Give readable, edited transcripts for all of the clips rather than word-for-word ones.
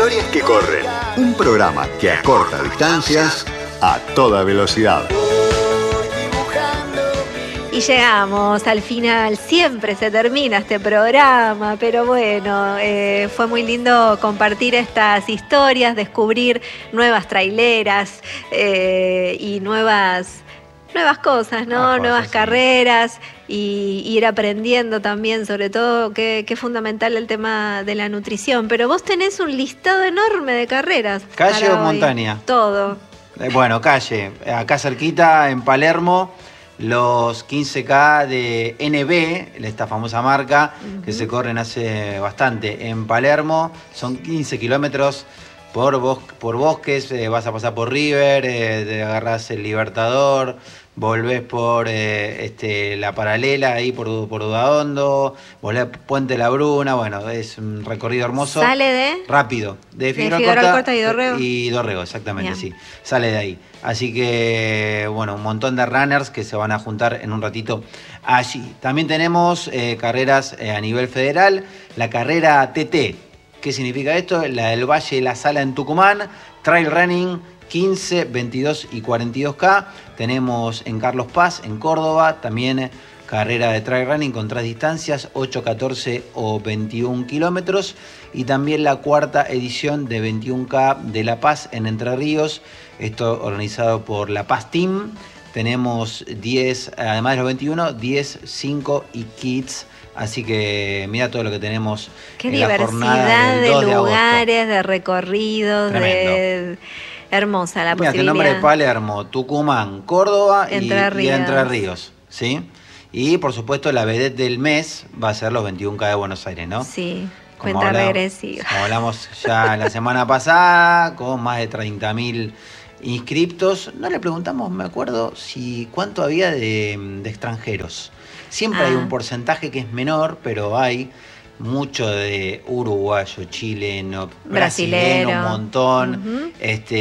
Historias que corren. Un programa que acorta distancias a toda velocidad. Y llegamos al final, siempre se termina este programa, pero bueno, fue muy lindo compartir estas historias, descubrir nuevas traileras y nuevas cosas, ¿no? Nuevas carreras y ir aprendiendo también, sobre todo, que es fundamental el tema de la nutrición. Pero vos tenés un listado enorme de carreras. ¿Calle o montaña? Todo. Bueno, calle. Acá cerquita, en Palermo, los 15K de NB, esta famosa marca, que se corren hace bastante. En Palermo son 15 kilómetros por bosques, vas a pasar por River, te agarrás el Libertador, volvés por la Paralela, ahí por Udaondo, volvés Puente La Bruna. Bueno, es un recorrido hermoso. ¿Sale de? Rápido, de Figueroa Alcorta y Dorrego. Y Dorrego, exactamente, bien. Sí, sale de ahí. Así que, bueno, un montón de runners que se van a juntar en un ratito allí. También tenemos carreras a nivel federal, la carrera TT. ¿Qué significa esto? La del Valle de la Sala en Tucumán, trail running 15, 22 y 42K. Tenemos en Carlos Paz, en Córdoba, también carrera de trail running con 3 distancias, 8, 14 o 21 kilómetros. Y también la cuarta edición de 21K de La Paz en Entre Ríos. Esto organizado por La Paz Team. Tenemos 10, además de los 21, 10, 5 y Kids. Así que mira todo lo que tenemos. Qué en diversidad la jornada del 2 de lugares, de recorridos, hermosa la posibilidad. El nombre de Palermo, Tucumán, Córdoba y Entre Ríos, ¿sí? Y por supuesto la vedette del mes va a ser los 21K de Buenos Aires, ¿no? Sí, cuenta regresiva. Como hablamos ya la semana pasada, con más de 30.000 inscriptos. No le preguntamos, me acuerdo, cuánto había de extranjeros. Siempre hay un porcentaje que es menor, pero hay mucho de uruguayo, chileno, brasilero, un montón,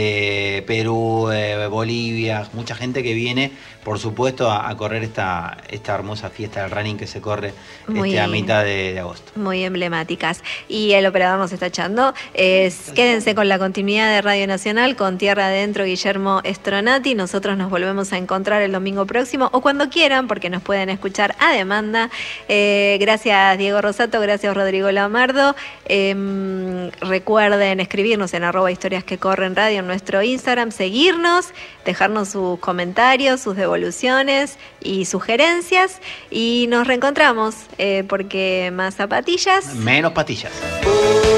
Perú, Bolivia, mucha gente que viene, por supuesto, a correr esta hermosa fiesta del running que se corre a mitad de agosto. Muy emblemáticas. Y el operador nos está echando. Quédense con la continuidad de Radio Nacional, con Tierra Adentro, Guillermo Stronati. Nosotros nos volvemos a encontrar el domingo próximo, o cuando quieran, porque nos pueden escuchar a demanda. Gracias, Diego Rosato, gracias, Rodrigo Lamardo. Recuerden escribirnos en @historias que corren radio en nuestro Instagram, seguirnos, dejarnos sus comentarios, sus devoluciones y sugerencias, y nos reencontramos porque más zapatillas, menos patillas.